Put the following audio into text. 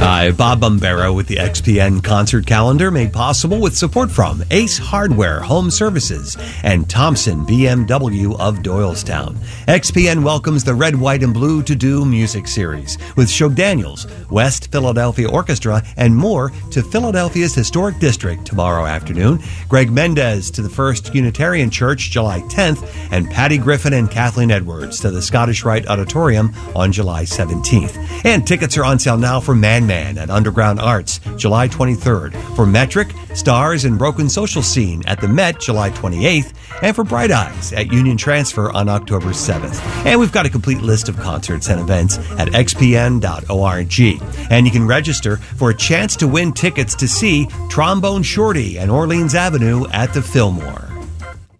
Hi, Bob Bombero with the XPN concert calendar, made possible with support from Ace Hardware Home Services and Thompson BMW of Doylestown. XPN welcomes the Red, White, and Blue To Do music series with Shug Daniels, West Philadelphia Orchestra, and more to Philadelphia's Historic District tomorrow afternoon. Greg Mendez to the First Unitarian Church July 10th, and Patty Griffin and Kathleen Edwards to the Scottish Rite Auditorium on July 17th. And tickets are on sale now for Man at Underground Arts, July 23rd, for Metric, Stars, and Broken Social Scene at the Met, July 28th, and for Bright Eyes at Union Transfer on October 7th. And we've got a complete list of concerts and events at xpn.org. And you can register for a chance to win tickets to see Trombone Shorty and Orleans Avenue at the Fillmore.